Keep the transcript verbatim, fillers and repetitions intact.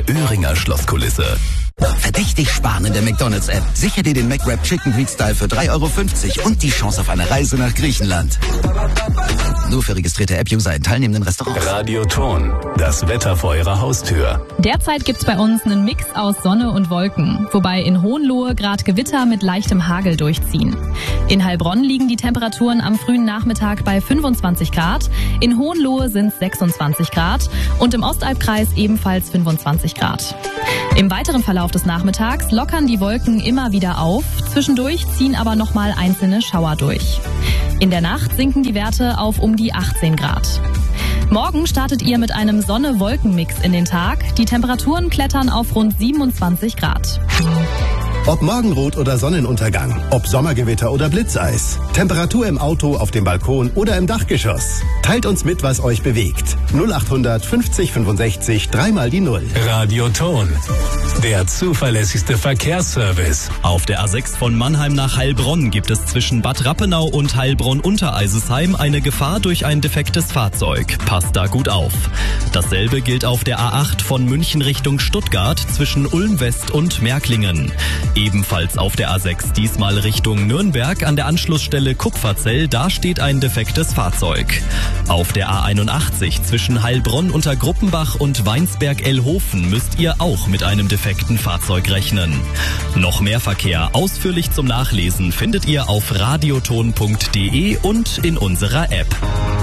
der Öhringer Schlosskulisse. Verdächtig sparen in der McDonald's-App. Sicher dir den McWrap Chicken Greek Style für drei Euro fünfzig und die Chance auf eine Reise nach Griechenland. Nur für registrierte App-User in teilnehmenden Restaurants. Radio Ton, das Wetter vor Ihrer Haustür. Derzeit gibt's bei uns einen Mix aus Sonne und Wolken, wobei in Hohenlohe gerade Gewitter mit leichtem Hagel durchziehen. In Heilbronn liegen die Temperaturen am frühen Nachmittag bei fünfundzwanzig Grad, in Hohenlohe sind's sechsundzwanzig Grad und im Ostalbkreis ebenfalls fünfundzwanzig Grad. Im weiteren Verlauf des Nachmittags lockern die Wolken immer wieder auf, zwischendurch ziehen aber nochmal einzelne Schauer durch. In der Nacht sinken die Werte auf um die achtzehn Grad. Morgen startet ihr mit einem Sonne-Wolken-Mix in den Tag. Die Temperaturen klettern auf rund siebenundzwanzig Grad. Ob Morgenrot oder Sonnenuntergang, ob Sommergewitter oder Blitzeis, Temperatur im Auto, auf dem Balkon oder im Dachgeschoss. Teilt uns mit, was euch bewegt. null achthundert fünfzig fünfundsechzig, dreimal die Null. Radio Ton, der zuverlässigste Verkehrsservice. Auf der A sechs von Mannheim nach Heilbronn gibt es zwischen Bad Rappenau und Heilbronn-Untereisesheim eine Gefahr durch ein defektes Fahrzeug. Passt da gut auf. Dasselbe gilt auf der A acht von München Richtung Stuttgart zwischen Ulm West und Märklingen. Ebenfalls auf der A sechs, diesmal Richtung Nürnberg an der Anschlussstelle Kupferzell, da steht ein defektes Fahrzeug. Auf der A einundachtzig zwischen Heilbronn unter Gruppenbach und Weinsberg-Ellhofen müsst ihr auch mit einem defekten Fahrzeug rechnen. Noch mehr Verkehr ausführlich zum Nachlesen findet ihr auf radioton punkt de und in unserer App.